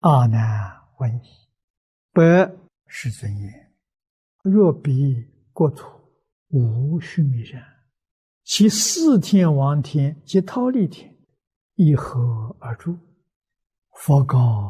阿难问矣：百世尊言，若彼国土无须弥山，其四天王天及忉利天，以何而住？佛告